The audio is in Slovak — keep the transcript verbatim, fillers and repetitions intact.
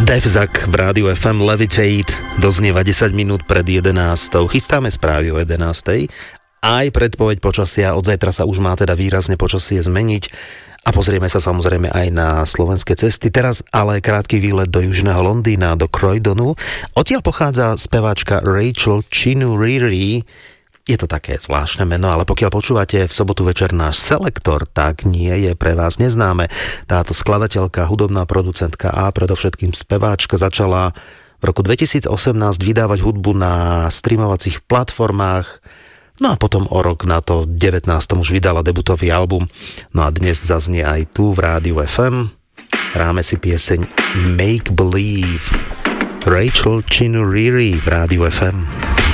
Devzak v rádiu ef em Levitate doznieva desať minút pred jedenástou. Chystáme správy o jedenástej. Aj predpoveď počasia, od zajtra sa už má teda výrazne počasie zmeniť a pozrieme sa samozrejme aj na slovenské cesty. Teraz ale krátky výlet do južného Londýna, do Croydonu. Odtiaľ pochádza speváčka Rachel Chinouriri. Je to také zvláštne meno, ale pokiaľ počúvate v sobotu večer náš selektor, tak nie je pre vás neznáme. Táto skladateľka, hudobná producentka a predovšetkým speváčka začala v roku dvetisícosemnásť vydávať hudbu na streamovacích platformách, no a potom o rok na to devätnástom už vydala debutový album. No a dnes zaznie aj tu v rádiu ef em. Hráme si pieseň Make Believe. Rachel Chinouriri v rádiu ef em.